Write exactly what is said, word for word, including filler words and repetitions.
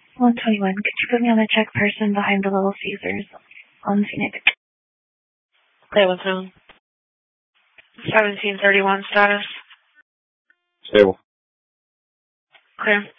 one twenty-one. Could you put me on the check person behind the Little Caesars on Phoenix? Okay, what's wrong? seventeen thirty-one status. Stable. Okay.